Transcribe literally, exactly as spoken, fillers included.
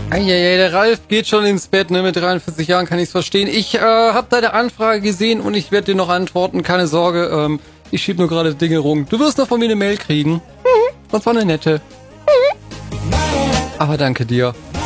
Eieiei, der Ralf geht schon ins Bett, ne? Mit dreiundvierzig Jahren kann ich's verstehen. Ich äh, habe deine Anfrage gesehen und ich werde dir noch antworten. Keine Sorge, ähm, ich schieb nur gerade Dinge rum. Du wirst noch von mir eine Mail kriegen. Mhm. Das war eine nette. Mhm. Aber danke dir.